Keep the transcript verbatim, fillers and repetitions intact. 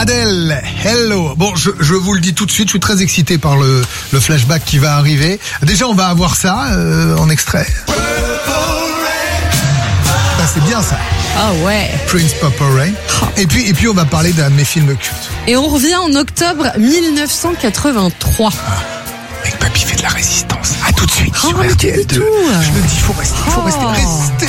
Adèle, hello. Bon, je, je vous le dis tout de suite, je suis très excité par le, le flashback qui va arriver. Déjà, on va avoir ça euh, en extrait. Ça, c'est bien ça. Ah ouais. Prince Purple Rain. Et puis, et puis, on va parler d'un de mes films cultes. Et on revient en octobre mille neuf cent quatre-vingt-trois. Ah, mec, papy fait de la résistance. À tout de suite Oh, sur mais R T L tu dis deux. tout. Je le dis, il faut rester, il faut Oh. rester, rester.